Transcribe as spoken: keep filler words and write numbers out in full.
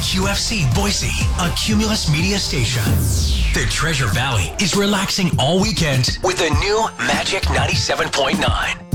Q F C Boise, a Cumulus Media station. The Treasure Valley is relaxing all weekend with the new Magic ninety-seven point nine.